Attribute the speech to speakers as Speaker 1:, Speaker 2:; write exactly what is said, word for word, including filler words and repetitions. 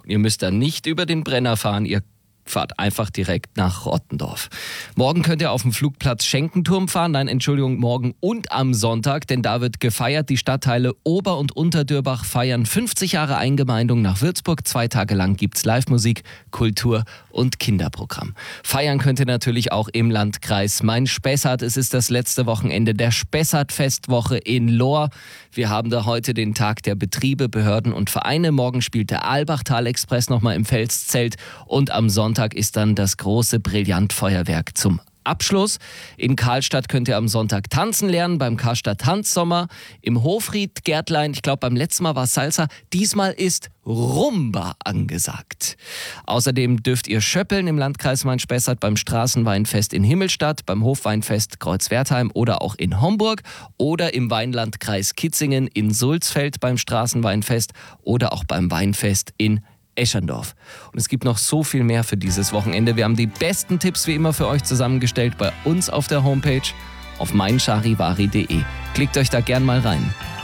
Speaker 1: Ihr müsst dann nicht über den Brenner fahren, ihr fahrt einfach direkt nach Rottendorf. Morgen könnt ihr auf dem Flugplatz Schenkenturm fahren. Nein, Entschuldigung, morgen und am Sonntag, denn da wird gefeiert. Die Stadtteile Ober- und Unterdürbach feiern fünfzig Jahre Eingemeindung nach Würzburg. Zwei Tage lang gibt's Live-Musik, Kultur und Kinderprogramm. Feiern könnt ihr natürlich auch im Landkreis Main-Spessart. Es ist das letzte Wochenende der Spessart-Festwoche in Lohr. Wir haben da heute den Tag der Betriebe, Behörden und Vereine. Morgen spielt der Albachtal-Express nochmal im Felszelt und am Sonntag ist dann das große Brillantfeuerwerk zum Abschluss. In Karlstadt könnt ihr am Sonntag tanzen lernen, beim Karstadt Tanzsommer, im Hofried Gärtlein, ich glaube beim letzten Mal war es Salsa, diesmal ist Rumba angesagt. Außerdem dürft ihr schöppeln im Landkreis Main-Spessart beim Straßenweinfest in Himmelstadt, beim Hofweinfest Kreuzwertheim oder auch in Homburg oder im Weinlandkreis Kitzingen in Sulzfeld beim Straßenweinfest oder auch beim Weinfest in Eschendorf. Und es gibt noch so viel mehr für dieses Wochenende. Wir haben die besten Tipps wie immer für euch zusammengestellt bei uns auf der Homepage auf mein charivari punkt de. Klickt euch da gern mal rein.